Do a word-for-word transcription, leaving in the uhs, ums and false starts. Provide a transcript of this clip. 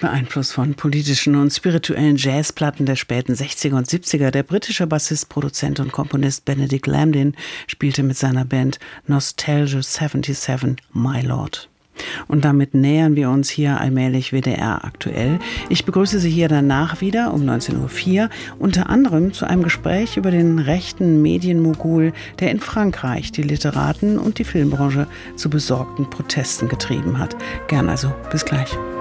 beeinflusst von politischen und spirituellen Jazzplatten der späten sechziger und siebziger. Der britische Bassist, Produzent und Komponist Benedict Lambdin spielte mit seiner Band Nostalgia siebenundsiebzig My Lord. Und damit nähern wir uns hier allmählich W D R aktuell. Ich begrüße Sie hier danach wieder um neunzehn Uhr vier, unter anderem zu einem Gespräch über den rechten Medienmogul, der in Frankreich die Literaten und die Filmbranche zu besorgten Protesten getrieben hat. Gern also, bis gleich.